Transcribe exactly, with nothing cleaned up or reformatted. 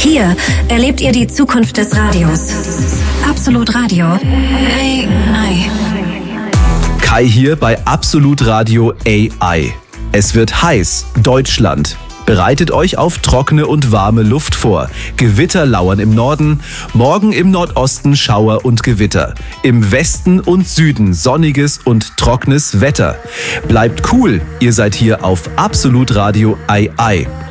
Hier erlebt ihr die Zukunft des Radios. Absolut Radio. A I. Kai hier bei Absolut Radio A I. Es wird heiß. Deutschland. Bereitet euch auf trockene und warme Luft vor. Gewitter lauern im Norden, morgen im Nordosten Schauer und Gewitter. Im Westen und Süden sonniges und trockenes Wetter. Bleibt cool, ihr seid hier auf Absolut Radio A I.